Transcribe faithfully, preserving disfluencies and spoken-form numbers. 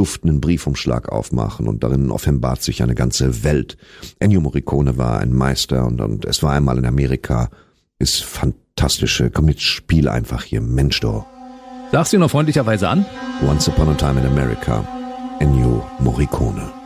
duftenden Briefumschlag aufmachen und darin offenbart sich eine ganze Welt. Ennio Morricone war ein Meister und, und es war einmal in Amerika. Ist fantastische, komm jetzt, spiel einfach hier, Mensch doch. Sagst du ihn noch freundlicherweise an? Once Upon a Time in America, Ennio Morricone.